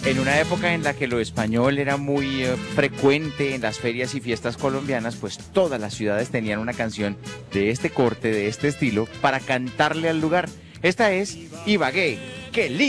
En una época en la que lo español era muy frecuente en las ferias y fiestas colombianas, pues todas las ciudades tenían una canción de este corte, de este estilo, para cantarle al lugar. Esta es Ibagué. ¡Qué lindo!